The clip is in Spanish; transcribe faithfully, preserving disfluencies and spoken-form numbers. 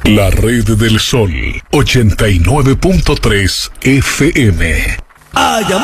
La Red del Sol, ochenta y nueve punto tres F M. ¡Ay,